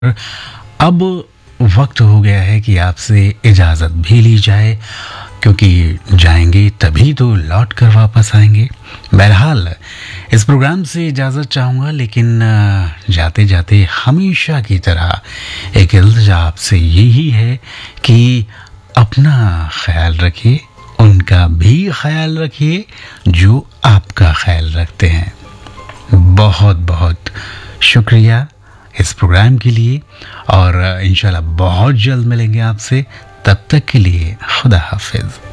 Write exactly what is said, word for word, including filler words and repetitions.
अब वक्त हो गया है कि आपसे इजाज़त भी ली जाए, क्योंकि जाएंगे तभी तो लौट कर वापस आएंगे। बहरहाल इस प्रोग्राम से इजाज़त चाहूँगा, लेकिन जाते जाते हमेशा की तरह एक इल्तिजा आपसे यही है कि अपना ख्याल रखिए, उनका भी ख्याल रखिए जो आपका ख्याल रखते हैं। बहुत बहुत शुक्रिया इस प्रोग्राम के लिए, और इंशाल्लाह बहुत जल्द मिलेंगे आपसे। तब तक के लिए खुदा हाफिज़।